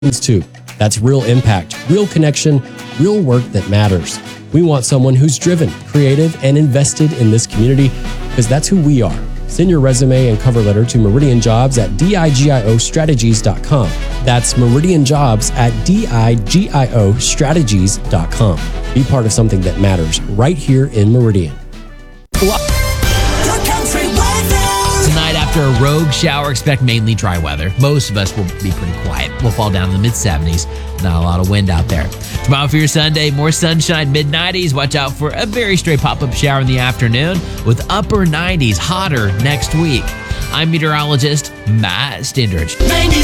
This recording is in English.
too. That's real impact, real connection, real work that matters. We want someone who's driven, creative, and invested in this community because that's who we are. Send your resume and cover letter to Meridian Jobs at digiostrategies.com. That's Meridian Jobs at digiostrategies.com. Be part of something that matters right here in Meridian. Tonight, after a rogue shower, expect mainly dry weather. Most of us will be pretty quiet. We'll fall down in the mid-70s. Not a lot of wind out there. Tomorrow for your Sunday, more sunshine, mid-90s. Watch out for a very stray pop-up shower in the afternoon with upper 90s, hotter next week. I'm meteorologist Matt Stindridge.